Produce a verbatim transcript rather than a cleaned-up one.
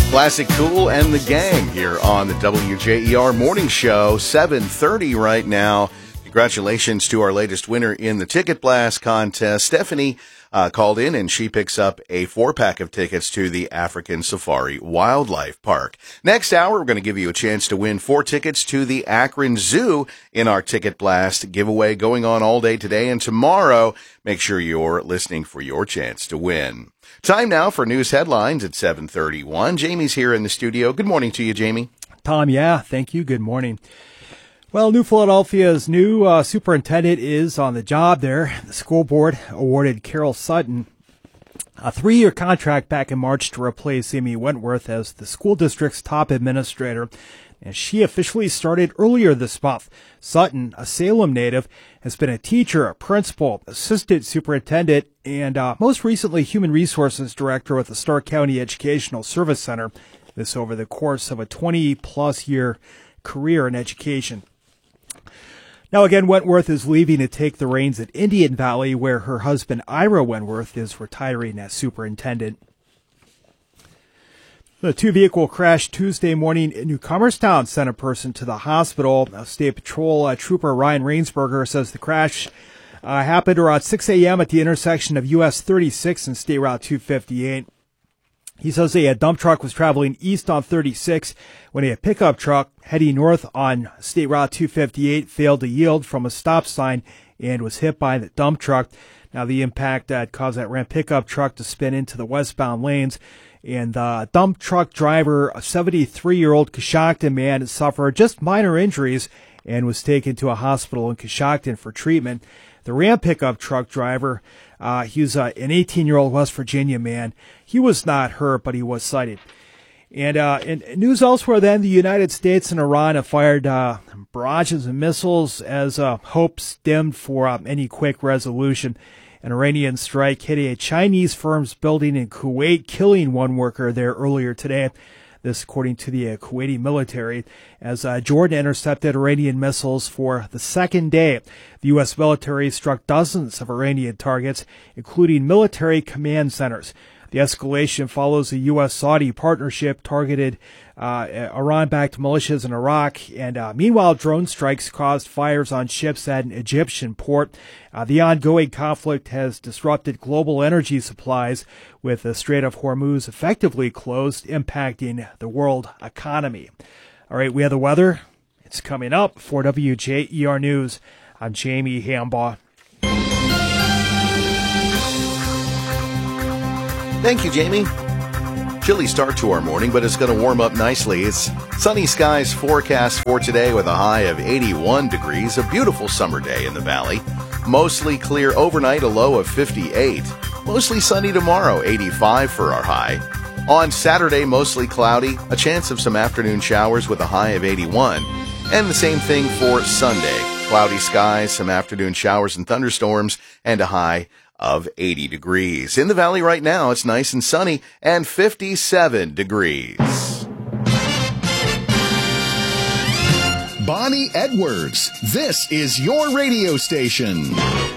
Classic Cool and the Gang here on the W J E R Morning Show, seven thirty right now. Congratulations to our latest winner in the Ticket Blast contest. Stephanie uh, called in and she picks up a four-pack of tickets to the African Safari Wildlife Park. Next hour, we're going to give you a chance to win four tickets to the Akron Zoo in our Ticket Blast giveaway going on all day today and tomorrow. Make sure you're listening for your chance to win. Time now for news headlines at seven thirty-one. Jamie's here in the studio. Good morning to you, Jamie. Tom, yeah, thank you. Good morning. Well, New Philadelphia's new uh, superintendent is on the job there. The school board awarded Carol Sutton a three-year contract back in March to replace Amy Wentworth as the school district's top administrator. And she officially started earlier this month. Sutton, a Salem native, has been a teacher, a principal, assistant superintendent, and uh, most recently human resources director with the Stark County Educational Service Center. This over the course of a twenty-plus year career in education. Now again, Wentworth is leaving to take the reins at Indian Valley, where her husband Ira Wentworth is retiring as superintendent. The two-vehicle crash Tuesday morning in New Comerstown sent a person to the hospital. State Patrol uh, Trooper Ryan Rainsberger says the crash uh, happened around six a.m. at the intersection of U S thirty-six and State Route two fifty-eight. He says a dump truck was traveling east on thirty-six when a pickup truck heading north on State Route two fifty-eight failed to yield from a stop sign and was hit by the dump truck. Now, the impact uh, caused that Ram pickup truck to spin into the westbound lanes. And the dump truck driver, a seventy-three-year-old Coshocton man, suffered just minor injuries and was taken to a hospital in Coshocton for treatment. The Ram pickup truck driver, uh, he was uh, an eighteen-year-old West Virginia man. He was not hurt, but he was cited. And uh, in news elsewhere then, the United States and Iran have fired uh, barrages and missiles as uh, hope stemmed for uh, any quick resolution. An Iranian strike hit a Chinese firm's building in Kuwait, killing one worker there earlier today. This according to the uh, Kuwaiti military, as uh, Jordan intercepted Iranian missiles for the second day. The U S military struck dozens of Iranian targets, including military command centers. The escalation follows a U S-Saudi partnership targeted uh, Iran-backed militias in Iraq. And uh, meanwhile, drone strikes caused fires on ships at an Egyptian port. Uh, the ongoing conflict has disrupted global energy supplies, with the Strait of Hormuz effectively closed, impacting the world economy. All right, we have the weather. It's coming up. For W J E R News, I'm Jamie Hambaugh. Thank you, Jamie. Chilly start to our morning, but it's going to warm up nicely. It's sunny skies forecast for today with a high of eighty-one degrees, a beautiful summer day in the valley. Mostly clear overnight, a low of fifty-eight. Mostly sunny tomorrow, eighty-five for our high. On Saturday, mostly cloudy, a chance of some afternoon showers with a high of eighty-one. And the same thing for Sunday. Cloudy skies, some afternoon showers and thunderstorms, and a high of eighty degrees. In the valley right now, it's nice and sunny and fifty-seven degrees. Bonnie Edwards, this is your radio station.